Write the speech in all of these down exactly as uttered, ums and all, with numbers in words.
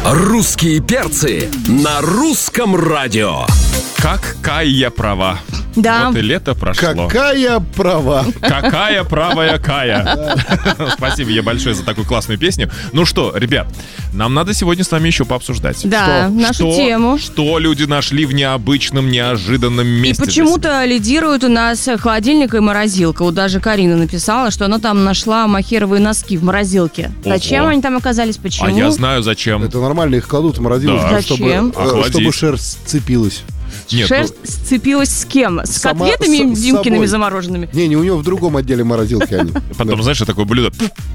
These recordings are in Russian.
Русские перцы на русском радио. Какая права. Да. Вот и лето прошло. Какая права. Какая правая Кая. Спасибо ей большое за такую классную песню. Ну что, ребят, нам надо сегодня с вами еще пообсуждать. Да, Что? нашу Что? тему. Что люди нашли в необычном, неожиданном И месте. почему-то лидируют у нас холодильник и морозилка. Вот даже Карина написала, что она там нашла махеровые носки в морозилке. Ого. Зачем они там оказались? Почему? А я знаю, зачем. Это нормально, их кладут в морозилку, Да. чтобы, Зачем? э, Охладить. чтобы шерсть сцепилась. Нет, Шерсть сцепилась с кем? С Сама- котлетами с- с Димкиными собой. замороженными? Не, не, у него в другом отделе морозилки они. Потом, знаешь, такое блюдо.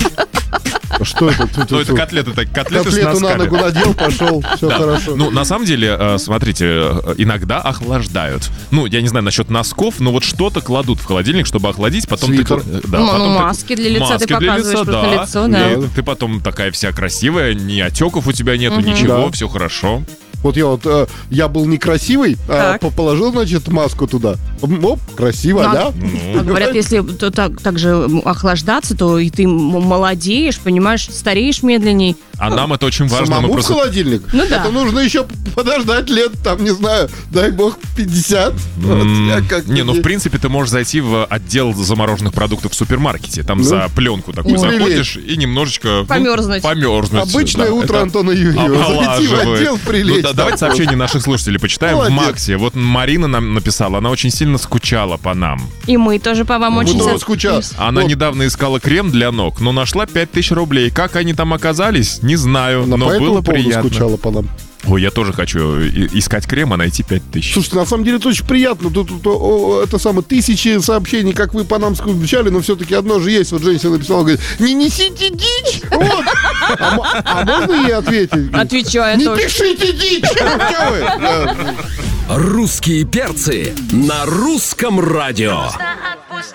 Что это? Ту- ту- Ну, это ту. котлеты, так, котлеты с Котлету на носками. ногу надел, пошел, все Да. хорошо. Ну, на самом деле, э, смотрите, э, иногда охлаждают. Ну, я не знаю насчет носков, но вот что-то кладут в холодильник, чтобы охладить, потом Свитер. ты... э, Да, Ну, потом ну, ты- маски для лица маски ты для показываешь лица, просто да. лицо, да. И ты потом такая вся красивая, ни отеков у тебя нету, ничего, Да. все хорошо. Вот я вот, э, я был некрасивый, а Так. по- положил, значит, маску туда. М, Оп, красиво, Да. да? Ну, А говорят, если то так, так же м, охлаждаться, то и ты м- молодеешь, понимаешь, стареешь медленней. А нам это очень важно. Самому Мы в просто... холодильник? Ну да. Это нужно еще подождать лет, там, не знаю, дай бог, пятьдесят. Вот, М, я как-то Не, ну в принципе ты можешь зайти в отдел замороженных продуктов в супермаркете. Там Ну, за пленку такую и заходишь и немножечко... ну, Померзнуть. померзнуть. Обычное Да, утро это Антона Юрьева. Зайти в омолаживает. отдел, прилечь. Ну, да, давайте там. сообщение наших слушателей почитаем. Молодец. В Максе. Вот Марина нам написала, она очень сильно скучала по нам. И мы тоже по вам очень... Ну, со- скучал. Она Вот. недавно искала крем для ног, но нашла пять тысяч рублей. Как они там оказались, не знаю, Она но по этому было поводу приятно. скучала по нам. Ой, я тоже хочу и- искать крем, а найти пять тысяч. Слушайте, на самом деле это очень приятно. Тут, тут, о, это самое, тысячи сообщений, как вы по нам скучали, но все-таки одно же есть. Вот женщина написала, говорит, не несите дичь! Вот. А, мо- а можно ей ответить? Отвечаю Не тоже. пишите дичь! Ну, чё вы? Да. Русские перцы на русском радио.